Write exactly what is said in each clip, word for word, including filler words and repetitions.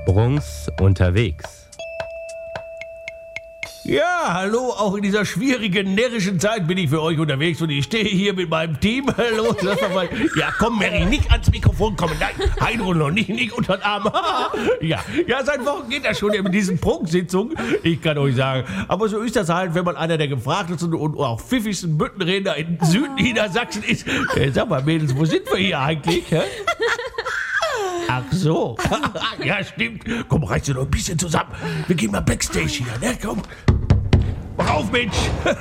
Brunks unterwegs. Ja, hallo, auch in dieser schwierigen, närrischen Zeit bin ich für euch unterwegs und ich stehe hier mit meinem Team. Hallo, lass mal. Ja, komm, Mary, nicht ans Mikrofon kommen. Nein, Heidrun noch nicht, nicht unter den Arm. Ja, ja, seit Wochen geht das schon in diesen Prunksitzungen. Ich kann euch sagen, aber so ist das halt, wenn man einer der gefragtesten und auch pfiffigsten Büttenredner in Süden Niedersachsen ist. Äh, sag mal, Mädels, wo sind wir hier eigentlich? Hä? Ach so. Ja, stimmt. Komm, reiß dir noch ein bisschen zusammen. Wir gehen mal Backstage hier, ne? Komm. Mach auf, Mensch.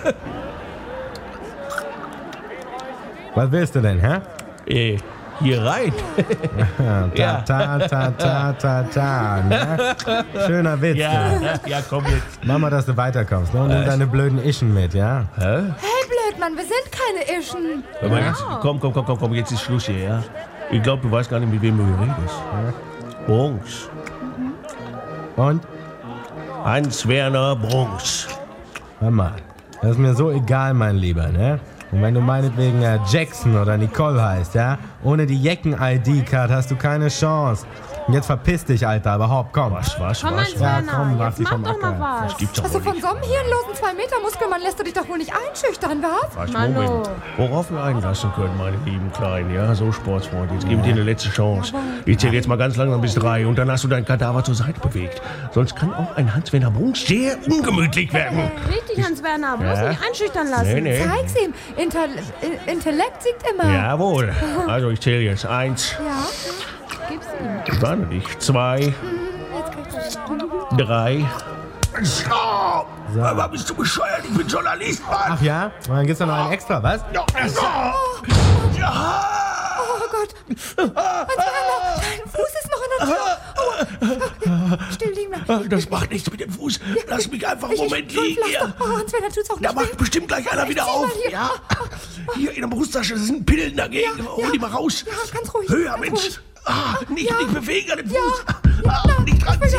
Was willst du denn, hä? Äh, hier rein. ta, ta, ta, ta, ta, ta, ne? Schöner Witz. Ja, ja, ja, komm jetzt. Mach mal, dass du weiterkommst, ne? Und nimm deine blöden Ischen mit, ja? Hä? Hey, Blödmann, wir sind keine Ischen. Hör mal, jetzt, komm, komm, komm, komm, komm, jetzt ist Schluss hier, ja? Ich glaube, du weißt gar nicht, mit wem du hier redest. Brunks. Und? Hans-Werner Brunks. Hör mal, das ist mir so egal, mein Lieber, ne? Und wenn du meinetwegen äh, Jackson oder Nicole heißt, ja? Ohne die Jecken-I D-Card hast du keine Chance. Und jetzt verpiss dich, Alter, überhaupt, komm. Was, was, Komm, was? Hans-Werner, Ja, komm, mach jetzt dich mach vom doch mal Acker. was. Das gibt's doch Also wohl von nicht. so einem hirnlosen zwei Meter Muskelmann lässt du dich doch wohl nicht einschüchtern, was? Was, Mano. Moment. Worauf wir einlassen können, meine lieben Kleinen, ja? So, Sportsfreunde, jetzt gebe ich dir eine letzte Chance. Ich zähle jetzt mal ganz langsam bis drei und dann hast du deinen Kadaver zur Seite bewegt. Sonst kann auch ein Hans-Werner Brunks sehr ungemütlich werden. Richtig, Hans-Werner, bloß Ja. nicht einschüchtern lassen. Nee, nee. Zeig's ihm. Inter I- Intellekt siegt immer. Jawohl. Also, ich zähle jetzt. Eins, Ja. Gib's ihm. warte nicht. Zwei, Jetzt krieg ich das. drei. Oh, aber bist du bescheuert? Ich bin Journalist, Mann. Ach ja? Und dann gibt's da noch einen extra, was? Ja. Ja. Oh Gott. Hans-Werner, dein Fuß ist noch in der Tür. Oh, still liegen bleiben. Das macht nichts mit dem Fuß. Lass mich einfach einen Ich- ich- Moment voll liegen hier. Pflaster. Oh, Hans-Werner tut's auch Da nicht macht weh. bestimmt gleich einer wieder zieh mal auf. hier. Ja. Hier in der Brusttasche sind Pillen dagegen. Hol ja. die mal raus. Ja, ganz ruhig, Höher, ganz Mensch. ruhig. Ah, nicht, Ja. nicht bewegen an den Ja. Fuß. Ja, Ah, nicht dran ich will